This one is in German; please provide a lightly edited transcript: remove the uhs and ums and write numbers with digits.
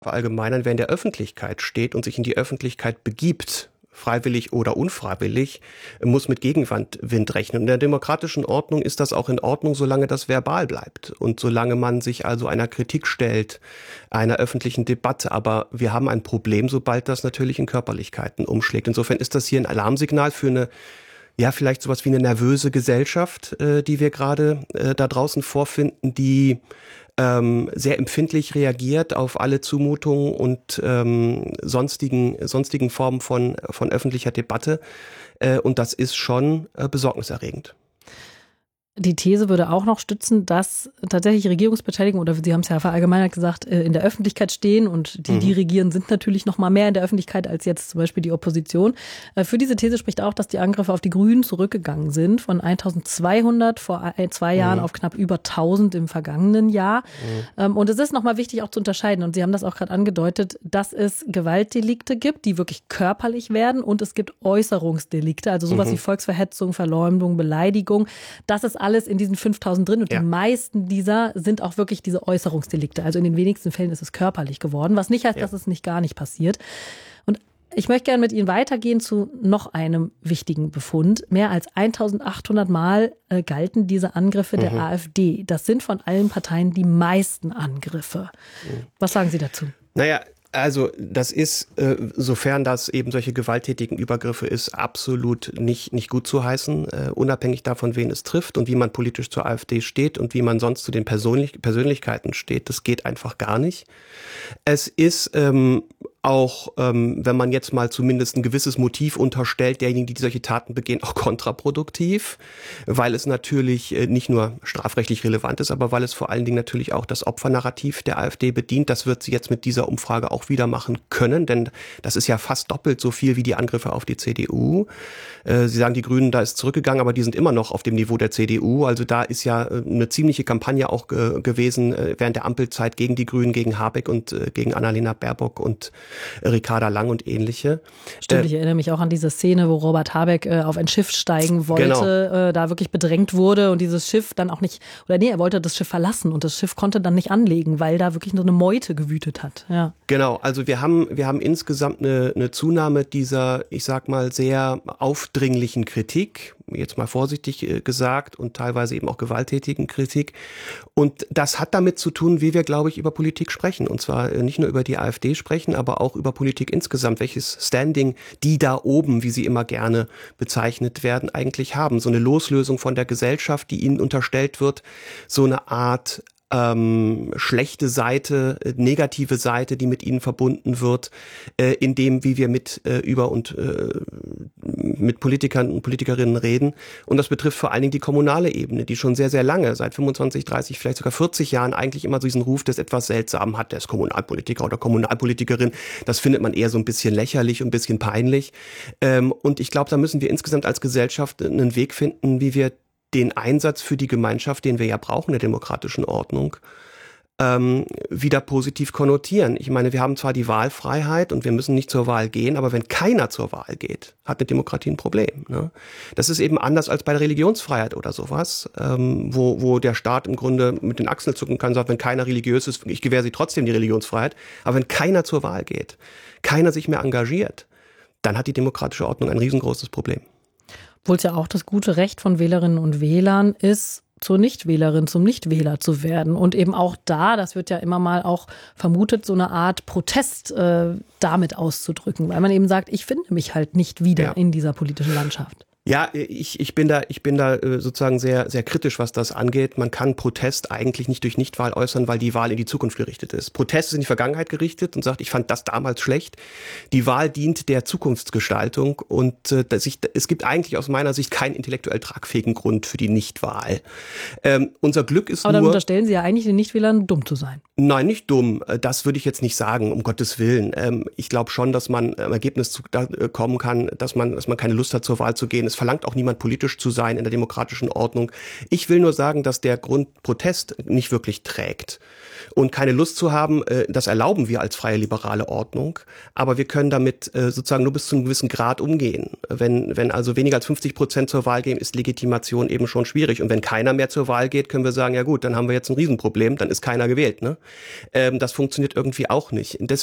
verallgemeinern, wer in der Öffentlichkeit steht und sich in die Öffentlichkeit begibt, freiwillig oder unfreiwillig, muss mit Gegenwind rechnen. In der demokratischen Ordnung ist das auch in Ordnung, solange das verbal bleibt und solange man sich also einer Kritik stellt, einer öffentlichen Debatte. Aber wir haben ein Problem, sobald das natürlich in Körperlichkeiten umschlägt. Insofern ist das hier ein Alarmsignal für eine, ja, vielleicht sowas wie eine nervöse Gesellschaft, die wir gerade da draußen vorfinden, die sehr empfindlich reagiert auf alle Zumutungen und sonstigen Formen von öffentlicher Debatte. Und das ist schon besorgniserregend. Die These würde auch noch stützen, dass tatsächlich Regierungsbeteiligung, oder Sie haben es ja verallgemeinert gesagt, in der Öffentlichkeit stehen und die regieren, sind natürlich noch mal mehr in der Öffentlichkeit als jetzt zum Beispiel die Opposition. Für diese These spricht auch, dass die Angriffe auf die Grünen zurückgegangen sind, von 1200 vor 2 Jahren auf knapp über 1000 im vergangenen Jahr. Und es ist noch mal wichtig auch zu unterscheiden, und Sie haben das auch gerade angedeutet, dass es Gewaltdelikte gibt, die wirklich körperlich werden, und es gibt Äußerungsdelikte, also sowas wie Volksverhetzung, Verleumdung, Beleidigung. Das ist alles in diesen 5000 drin, und die meisten dieser sind auch wirklich diese Äußerungsdelikte. Also in den wenigsten Fällen ist es körperlich geworden, was nicht heißt, dass es nicht gar nicht passiert. Und ich möchte gerne mit Ihnen weitergehen zu noch einem wichtigen Befund. Mehr als 1800 Mal galten diese Angriffe der AfD. Das sind von allen Parteien die meisten Angriffe. Was sagen Sie dazu? Naja, also das ist, sofern das eben solche gewalttätigen Übergriffe ist, absolut nicht gut zu heißen, unabhängig davon, wen es trifft und wie man politisch zur AfD steht und wie man sonst zu den Persönlichkeiten steht. Das geht einfach gar nicht. Es ist auch, wenn man jetzt mal zumindest ein gewisses Motiv unterstellt, derjenigen, die solche Taten begehen, auch kontraproduktiv, weil es natürlich nicht nur strafrechtlich relevant ist, aber weil es vor allen Dingen natürlich auch das Opfernarrativ der AfD bedient. Das wird sie jetzt mit dieser Umfrage auch wieder machen können, denn das ist ja fast doppelt so viel wie die Angriffe auf die CDU. Sie sagen, die Grünen, da ist zurückgegangen, aber die sind immer noch auf dem Niveau der CDU. Also da ist ja eine ziemliche Kampagne auch gewesen während der Ampelzeit gegen die Grünen, gegen Habeck und gegen Annalena Baerbock und Ricarda Lang und ähnliche. Stimmt, ich erinnere mich auch an diese Szene, wo Robert Habeck auf ein Schiff steigen wollte, da wirklich bedrängt wurde und dieses Schiff dann auch nicht, er wollte das Schiff verlassen und das Schiff konnte dann nicht anlegen, weil da wirklich nur eine Meute gewütet hat. Ja. Genau, also wir haben insgesamt eine Zunahme dieser, ich sag mal, sehr aufdringlichen Kritik, jetzt mal vorsichtig gesagt, und teilweise eben auch gewalttätigen Kritik. Und das hat damit zu tun, wie wir, glaube ich, über Politik sprechen. Und zwar nicht nur über die AfD sprechen, aber auch über Politik insgesamt. Welches Standing die da oben, wie sie immer gerne bezeichnet werden, eigentlich haben. So eine Loslösung von der Gesellschaft, die ihnen unterstellt wird. So eine Art schlechte Seite, negative Seite, die mit ihnen verbunden wird, in dem, wie wir mit Politikern und Politikerinnen reden. Und das betrifft vor allen Dingen die kommunale Ebene, die schon sehr, sehr lange, seit 25, 30, vielleicht sogar 40 Jahren eigentlich immer so diesen Ruf des etwas Seltsamen hat, der ist Kommunalpolitiker oder Kommunalpolitikerin. Das findet man eher so ein bisschen lächerlich und ein bisschen peinlich. Und ich glaube, da müssen wir insgesamt als Gesellschaft einen Weg finden, wie wir den Einsatz für die Gemeinschaft, den wir ja brauchen in der demokratischen Ordnung, wieder positiv konnotieren. Ich meine, wir haben zwar die Wahlfreiheit und wir müssen nicht zur Wahl gehen, aber wenn keiner zur Wahl geht, hat eine Demokratie ein Problem. Ne? Das ist eben anders als bei der Religionsfreiheit oder sowas, wo der Staat im Grunde mit den Achseln zucken kann und sagt, wenn keiner religiös ist, ich gewähre sie trotzdem die Religionsfreiheit. Aber wenn keiner zur Wahl geht, keiner sich mehr engagiert, dann hat die demokratische Ordnung ein riesengroßes Problem. Obwohl es ja auch das gute Recht von Wählerinnen und Wählern ist, zur Nichtwählerin, zum Nichtwähler zu werden. Und eben auch da, das wird ja immer mal auch vermutet, so eine Art Protest damit auszudrücken, weil man eben sagt, ich finde mich halt nicht wieder in dieser politischen Landschaft. Ja, ich bin da sozusagen sehr, sehr kritisch, was das angeht. Man kann Protest eigentlich nicht durch Nichtwahl äußern, weil die Wahl in die Zukunft gerichtet ist. Protest ist in die Vergangenheit gerichtet und sagt, ich fand das damals schlecht. Die Wahl dient der Zukunftsgestaltung und es gibt eigentlich aus meiner Sicht keinen intellektuell tragfähigen Grund für die Nichtwahl. Unser Glück ist aber dann unterstellen Sie ja eigentlich den Nichtwählern, dumm zu sein. Nein, nicht dumm. Das würde ich jetzt nicht sagen, um Gottes Willen. Ich glaube schon, dass man am Ergebnis kommen kann, dass man keine Lust hat, zur Wahl zu gehen. es verlangt auch niemand, politisch zu sein in der demokratischen Ordnung. Ich will nur sagen, dass der Grundprotest nicht wirklich trägt. Und keine Lust zu haben, das erlauben wir als freie liberale Ordnung. Aber wir können damit sozusagen nur bis zu einem gewissen Grad umgehen. Wenn also weniger als 50% zur Wahl gehen, ist Legitimation eben schon schwierig. Und wenn keiner mehr zur Wahl geht, können wir sagen, ja gut, dann haben wir jetzt ein Riesenproblem, dann ist keiner gewählt. Ne? Das funktioniert irgendwie auch nicht.